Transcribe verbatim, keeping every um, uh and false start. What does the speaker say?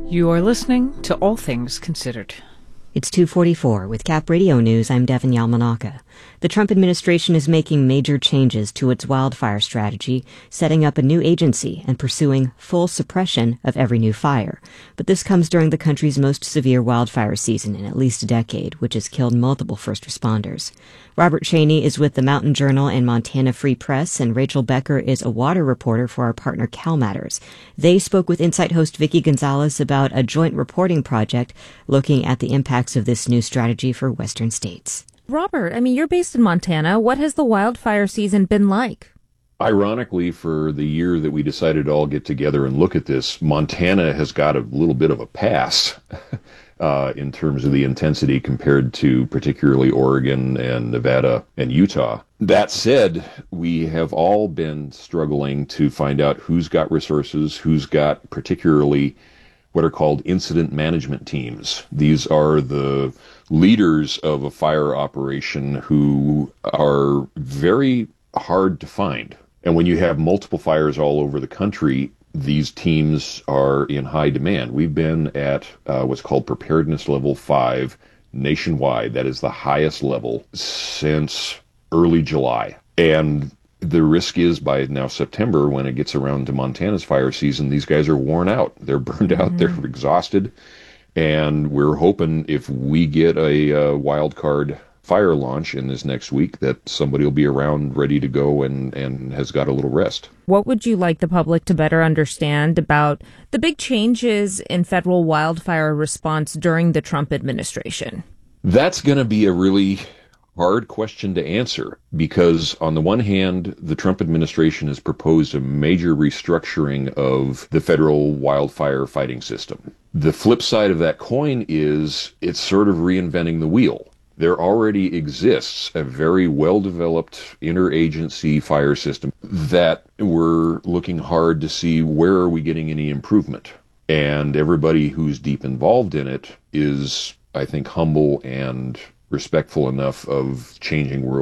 You are listening to All Things Considered. It's two forty-four. With Cap Radio News, I'm Devin Yamanaka. The Trump administration is making major changes to its wildfire strategy, setting up a new agency and pursuing full suppression of every new fire. But this comes during the country's most severe wildfire season in at least a decade, which has killed multiple first responders. Robert Cheney is with the Mountain Journal and Montana Free Press, and Rachel Becker is a water reporter for our partner CalMatters. They spoke with Insight host Vicky Gonzalez about a joint reporting project looking at the impacts of this new strategy for western states. Robert, I mean, you're based in Montana. What has the wildfire season been like? Ironically, for the year that we decided to all get together and look at this, Montana has got a little bit of a pass uh, in terms of the intensity compared to particularly Oregon and Nevada and Utah. That said, we have all been struggling to find out who's got resources, who's got particularly what are called incident management teams. These are the leaders of a fire operation who are very hard to find. And when you have multiple fires all over the country, these teams are in high demand. We've been at uh, what's called preparedness level five nationwide. That is the highest level since early July. And the risk is by now September, when it gets around to Montana's fire season, these guys are worn out. They're burned out. Mm-hmm. They're exhausted. And we're hoping if we get a uh, wild card fire launch in this next week that somebody will be around ready to go and, and has got a little rest. What would you like the public to better understand about the big changes in federal wildfire response during the Trump administration? That's going to be a really hard question to answer, because on the one hand, the Trump administration has proposed a major restructuring of the federal wildfire fighting system. The flip side of that coin is it's sort of reinventing the wheel. There already exists a very well-developed interagency fire system that we're looking hard to see where are we getting any improvement. And everybody who's deep involved in it is, I think, humble and respectful enough of changing